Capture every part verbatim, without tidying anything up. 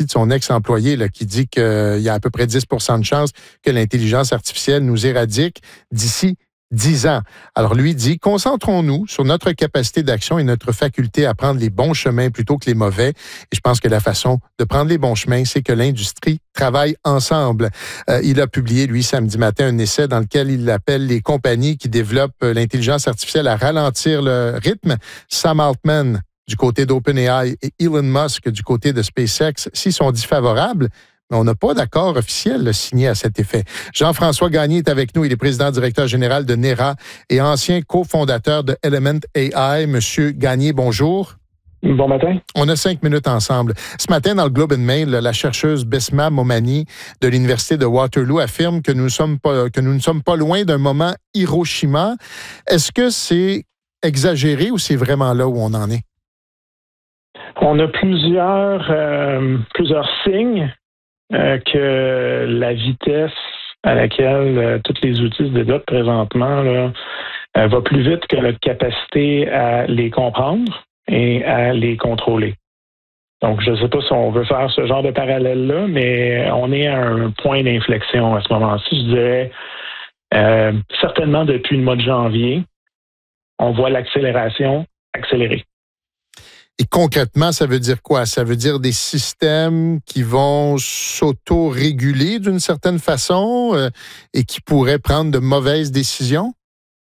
aussi de son ex-employé là, qui dit qu'il y a à peu près dix pour cent de chances que l'intelligence artificielle nous éradique d'ici dix ans. Alors lui dit, concentrons-nous sur notre capacité d'action et notre faculté à prendre les bons chemins plutôt que les mauvais. Et je pense que la façon de prendre les bons chemins, c'est que l'industrie travaille ensemble. Euh, il a publié, lui, samedi matin, un essai dans lequel il appelle les compagnies qui développent l'intelligence artificielle à ralentir le rythme. Sam Altman, du côté d'OpenAI, et Elon Musk, du côté de SpaceX, s'y sont dit favorables. Mais on n'a pas d'accord officiel là, signé à cet effet. Jean-François Gagné est avec nous. Il est président-directeur général de Nera et ancien cofondateur de Element A I. Monsieur Gagné, bonjour. Bon matin. On a cinq minutes ensemble. Ce matin, dans le Globe and Mail, la chercheuse Besma Momani de l'Université de Waterloo affirme que nous, sommes pas, que nous ne sommes pas loin d'un moment Hiroshima. Est-ce que c'est exagéré ou c'est vraiment là où on en est? On a plusieurs, euh, plusieurs signes Euh, que la vitesse à laquelle euh, tous les outils se développent présentement là, euh, va plus vite que notre capacité à les comprendre et à les contrôler. Donc, je ne sais pas si on veut faire ce genre de parallèle-là, mais on est à un point d'inflexion à ce moment-ci. Je dirais, euh, certainement depuis le mois de janvier, on voit l'accélération accélérer. Et concrètement, ça veut dire quoi? Ça veut dire des systèmes qui vont s'auto-réguler d'une certaine façon euh, et qui pourraient prendre de mauvaises décisions?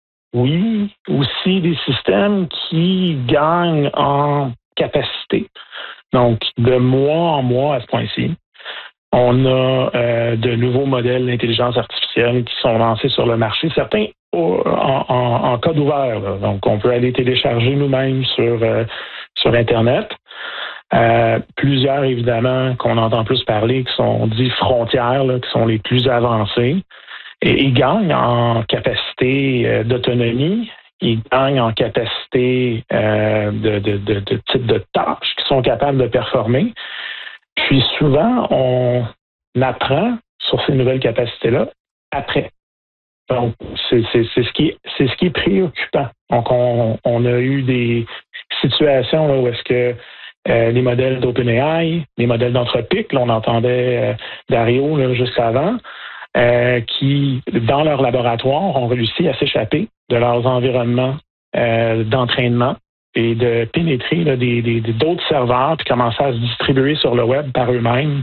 Oui, aussi des systèmes qui gagnent en capacité. Donc, de mois en mois à ce point-ci, on a euh, de nouveaux modèles d'intelligence artificielle qui sont lancés sur le marché. Certains en, en, en code ouvert. Là. Donc, on peut aller télécharger nous-mêmes sur, euh, sur Internet. Euh, plusieurs, évidemment, qu'on entend plus parler, qui sont dits frontières, là, qui sont les plus avancés. Et ils gagnent en capacité euh, d'autonomie. Ils gagnent en capacité euh, de, de, de, de type de tâches qu'ils sont capables de performer. Puis souvent, on apprend sur ces nouvelles capacités-là après. Donc, c'est, c'est, c'est, ce, qui est, c'est ce qui est préoccupant. Donc, on, on a eu des situations là, où est-ce que euh, les modèles d'OpenAI, les modèles d'Anthropic, là, on entendait euh, Dario là, juste avant, euh, qui, dans leur laboratoire, ont réussi à s'échapper de leurs environnements euh, d'entraînement et de pénétrer là, des, des, d'autres serveurs puis commencer à se distribuer sur le web par eux-mêmes.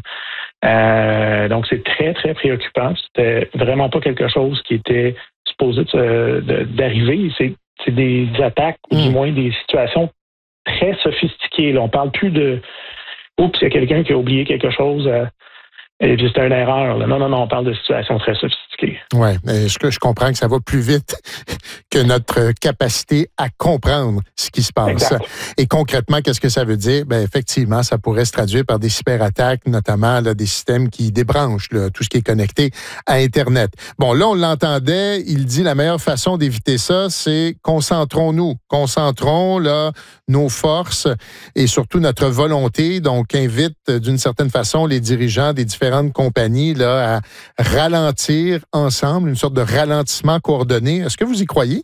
Euh, donc, c'est très, très préoccupant. C'était vraiment pas quelque chose qui était supposé de, de, d'arriver. C'est, c'est des attaques, ou du moins des situations très sophistiquées. Là, on parle plus de « Oups, il y a quelqu'un qui a oublié quelque chose euh, et puis c'était une erreur. » Non, non, non, on parle de situations très sophistiquées. Oui, mais je, je comprends que ça va plus vite que notre capacité à comprendre ce qui se passe. Exact. Et concrètement, qu'est-ce que ça veut dire? Bien, effectivement, ça pourrait se traduire par des cyberattaques, notamment là, des systèmes qui débranchent là, tout ce qui est connecté à Internet. Bon, là, on l'entendait, il dit la meilleure façon d'éviter ça, c'est concentrons-nous, concentrons là, nos forces et surtout notre volonté. Donc, invite d'une certaine façon les dirigeants des différentes compagnies là, à ralentir ensemble, une sorte de ralentissement coordonné. Est-ce que vous y croyez?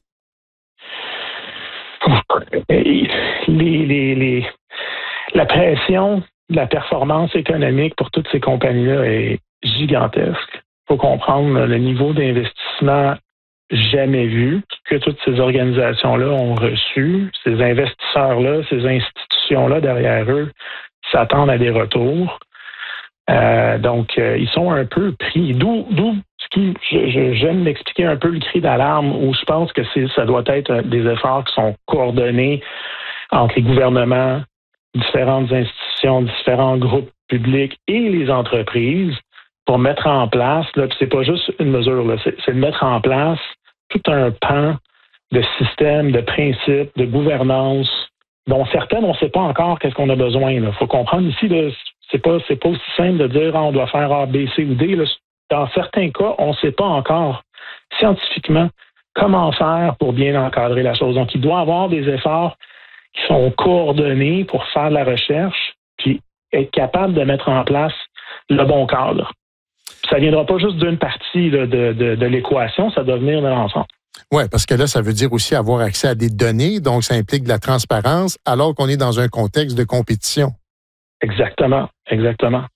Les, les, les, la pression de la performance économique pour toutes ces compagnies-là est gigantesque. Il faut comprendre le niveau d'investissement jamais vu que toutes ces organisations-là ont reçu. Ces investisseurs-là, ces institutions-là derrière eux s'attendent à des retours. Euh, donc, euh, ils sont un peu pris. D'où, d'où ce qui, je, je, j'aime m'expliquer un peu le cri d'alarme où je pense que c'est, ça doit être des efforts qui sont coordonnés entre les gouvernements, différentes institutions, différents groupes publics et les entreprises pour mettre en place, là, puis c'est pas juste une mesure, là, c'est, c'est de mettre en place tout un pan de systèmes, de principes, de gouvernance, dont certaines, on ne sait pas encore qu'est-ce qu'on a besoin. Il faut comprendre ici, là, c'est pas, c'est pas aussi simple de dire ah, on doit faire A, B, C ou D. Là. Dans certains cas, on ne sait pas encore scientifiquement comment faire pour bien encadrer la chose. Donc, il doit y avoir des efforts qui sont coordonnés pour faire de la recherche puis être capable de mettre en place le bon cadre. Ça ne viendra pas juste d'une partie là, de, de, de l'équation, ça doit venir de l'ensemble. Oui, parce que là, ça veut dire aussi avoir accès à des données, donc ça implique de la transparence, alors qu'on est dans un contexte de compétition. Exactement, exactement.